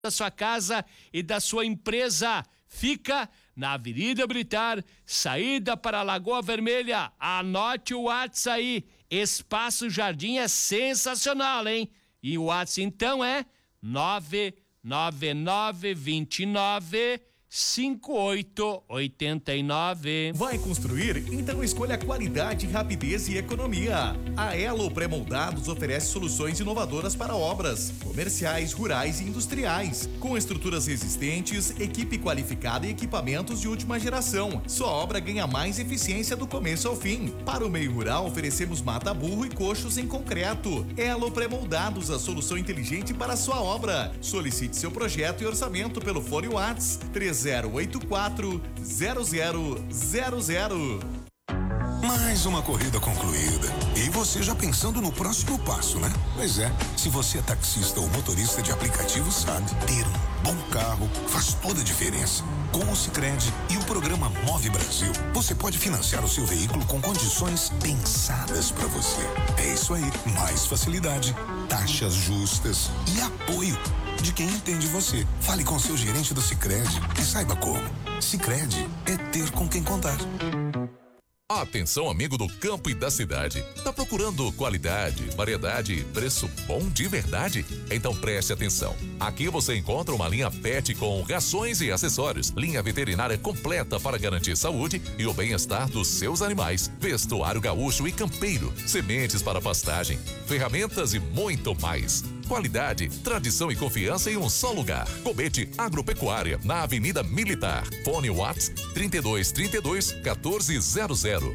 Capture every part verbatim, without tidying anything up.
da sua casa e da sua empresa. Fica na Avenida Militar, saída para a Lagoa Vermelha. Anote o WhatsApp aí. Espaço Jardim é sensacional, hein? E o WhatsApp então é nove nove nove dois nove cinco oito oito nove. Vai construir? Então escolha qualidade, rapidez e economia. A Elo Pré-Moldados oferece soluções inovadoras para obras comerciais, rurais e industriais, com estruturas resistentes, equipe qualificada e equipamentos de última geração. Sua obra ganha mais eficiência do começo ao fim. Para o meio rural, oferecemos mata-burro e coxos em concreto. Elo Pré-Moldados, a solução inteligente para a sua obra. Solicite seu projeto e orçamento pelo fone WhatsApp três zero oito quatro zero zero zero zero. Mais uma corrida concluída. E você já pensando no próximo passo, né? Pois é, se você é taxista ou motorista de aplicativo, sabe, ter um bom carro faz toda a diferença. Com o Sicredi e o programa Move Brasil, você pode financiar o seu veículo com condições pensadas para você. É isso aí, mais facilidade, taxas justas e apoio de quem entende você. Fale com seu gerente do Sicredi e saiba como. Sicredi é ter com quem contar. Atenção, amigo do campo e da cidade. Tá procurando qualidade, variedade e preço bom de verdade? Então preste atenção. Aqui você encontra uma linha pet com rações e acessórios, linha veterinária completa para garantir saúde e o bem-estar dos seus animais, vestuário gaúcho e campeiro, sementes para pastagem, ferramentas e muito mais. Qualidade, tradição e confiança em um só lugar. Comete Agropecuária, na Avenida Militar. Fone WhatsApp trinta e dois, trinta e dois, quatorze zero zero.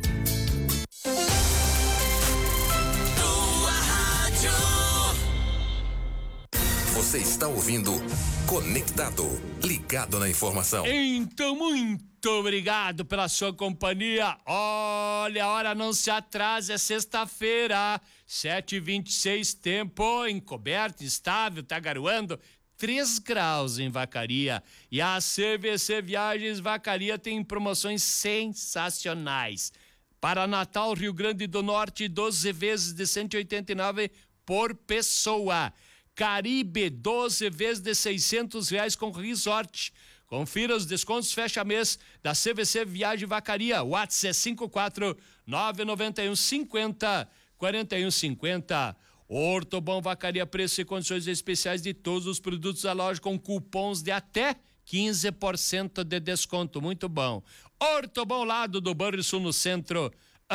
Você está ouvindo Conectado, ligado na informação. Então, muito obrigado pela sua companhia. Olha, a hora não se atrasa, é sexta-feira, sete e vinte e seis, tempo encoberto, instável, tá garoando, três graus em Vacaria. E a C V C Viagens Vacaria tem promoções sensacionais. Para Natal, Rio Grande do Norte, doze vezes de cento e oitenta e nove por pessoa. Caribe, doze vezes de seiscentos reais com resort. Confira os descontos fecha mês da C V C Viagem Vacaria. WhatsApp é cinco quatro nove nove um cinco zero quatro um cinco zero. Ortobon Vacaria, preços e condições especiais de todos os produtos da loja com cupons de até quinze por cento de desconto. Muito bom. Ortobon, lado do Banrisul, no centro.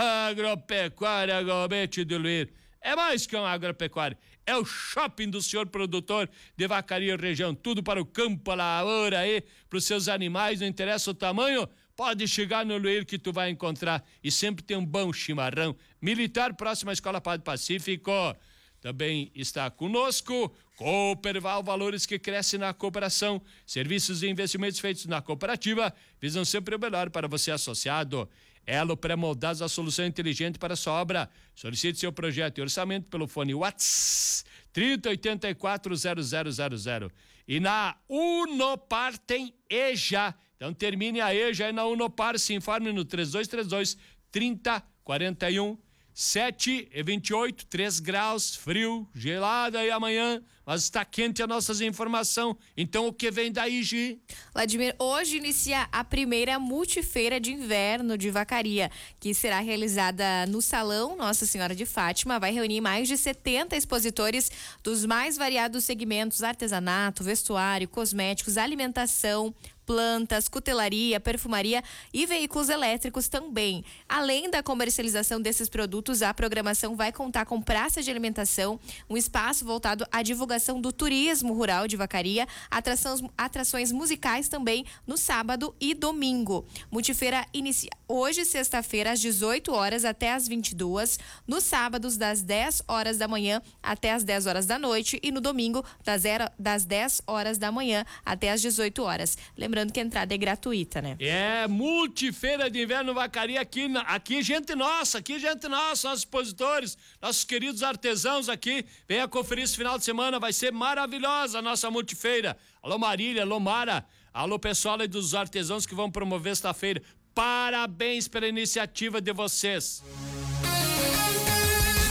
Agropecuária Galbete de Luir. É mais que um agropecuário. É o shopping do senhor produtor de Vacaria região. Tudo para o campo, a lavoura aí, para os seus animais, não interessa o tamanho. Pode chegar no Luir que tu vai encontrar. E sempre tem um bom chimarrão. Militar, próximo à Escola Padre Pacífico. Também está conosco Cooperval, valores que crescem na cooperação. Serviços e investimentos feitos na cooperativa visam sempre o melhor para você associado. Elo Pré-Moldados, a solução inteligente para a sua obra. Solicite seu projeto e orçamento pelo fone WhatsApp trinta oitenta e quatro zero zero zero zero. E na Unopar tem EJA. Então termine a EJA aí na Unopar. Se informe no três dois três dois, trinta quarenta e um. sete e vinte e oito, três graus, frio, gelado aí amanhã, mas está quente a nossas informações. Então o que vem daí, Gi? Vladimir, hoje inicia a primeira multifeira de inverno de Vacaria, que será realizada no Salão Nossa Senhora de Fátima. Vai reunir mais de setenta expositores dos mais variados segmentos: artesanato, vestuário, cosméticos, alimentação, plantas, cutelaria, perfumaria e veículos elétricos também. Além da comercialização desses produtos, a programação vai contar com praça de alimentação, um espaço voltado à divulgação do turismo rural de Vacaria, atrações, atrações musicais também no sábado e domingo. Multifeira inicia hoje, sexta-feira, às dezoito horas até às vinte e duas, nos sábados das dez horas da manhã até às dez horas da noite e no domingo das, era, das dez horas da manhã até às dezoito horas. Lembrando que a entrada é gratuita, né? É, multifeira de inverno Vacaria aqui, aqui gente nossa, aqui gente nossa, nossos expositores, nossos queridos artesãos aqui, venha conferir esse final de semana, vai ser maravilhosa a nossa multifeira. Alô Marília, alô Mara, alô pessoal aí dos artesãos que vão promover esta feira. Parabéns pela iniciativa de vocês.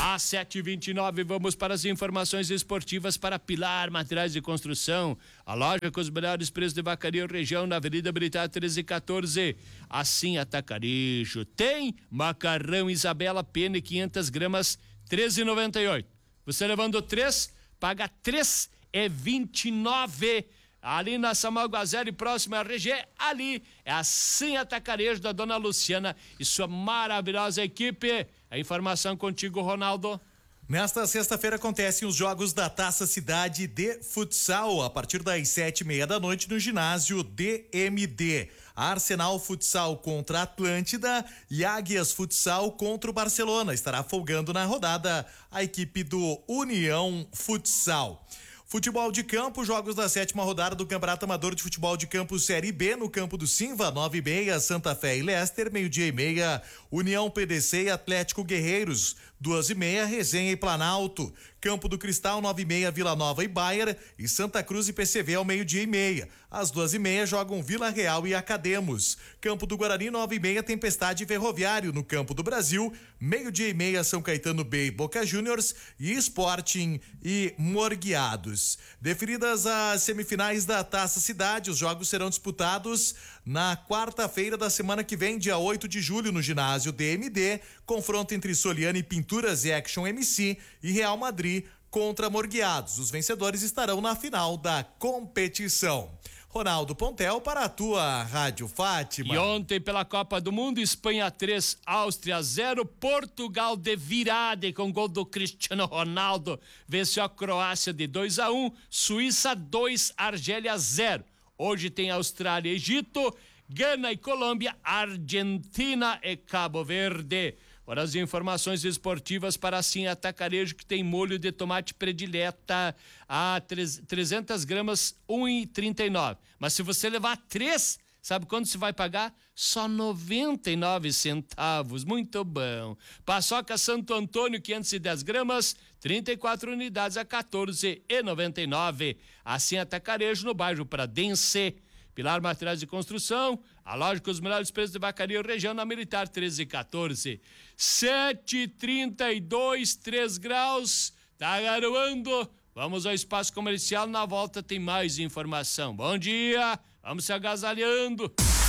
Às sete e vinte e nove, vamos para as informações esportivas para Pilar Materiais de Construção. A loja com os melhores preços de vacaria região na Avenida Militar treze e quatorze. Assim, Atacarejo. Tem macarrão Isabela Pene quinhentas gramas, treze e noventa e oito. Você levando três, paga três é vinte e nove. Ali na Samuel Guazelli, próximo à R G, ali é assim Atacarejo da dona Luciana e sua maravilhosa equipe. A informação contigo, Ronaldo. Nesta sexta-feira acontecem os jogos da Taça Cidade de Futsal, a partir das sete e meia da noite no ginásio D M D. Arsenal Futsal contra Atlântida e Águias Futsal contra o Barcelona. Estará folgando na rodada a equipe do União Futsal. Futebol de campo, jogos da sétima rodada do Campeonato Amador de Futebol de Campo Série B no campo do Simva, nove e meia, Santa Fé e Leicester, meio-dia e meia, União P D C e Atlético Guerreiros, duas e meia, Resenha e Planalto, Campo do Cristal, nove e meia, Vila Nova e Bayer e Santa Cruz e P C V ao meio-dia e meia. Às duas e meia jogam Vila Real e Academos. Campo do Guarani, nove e meia, Tempestade e Ferroviário. No Campo do Brasil, meio-dia e meia, São Caetano B e Boca Juniors e Sporting e Morgueados. Definidas as semifinais da Taça Cidade, os jogos serão disputados na quarta-feira da semana que vem, dia oito de julho, no ginásio D M D. Confronto entre Soliane Pinturas e Action M C e Real Madrid contra Morgueados. Os vencedores estarão na final da competição. Ronaldo Pontel para a tua Rádio Fátima. E ontem pela Copa do Mundo, Espanha três, Áustria zero, Portugal de virada com gol do Cristiano Ronaldo. Venceu a Croácia de dois a um, Suíça dois, Argélia zero. Hoje tem Austrália e Egito, Gana e Colômbia, Argentina e Cabo Verde. Ora, as informações esportivas para assim Atacarejo, que tem molho de tomate predileta a trezentas gramas, um e trinta e nove. Mas se você levar três, sabe quanto você vai pagar? Só noventa e nove centavos. Muito bom. Paçoca Santo Antônio, quinhentas e dez gramas, trinta e quatro unidades a quatorze e noventa e nove. Assim Atacarejo no bairro Pradense. Pilar Materiais de Construção, a loja com os melhores preços de vacaria região na Militar treze e quatorze. sete e trinta e dois, três graus, tá garoando. Vamos ao espaço comercial, na volta tem mais informação. Bom dia, vamos se agasalhando.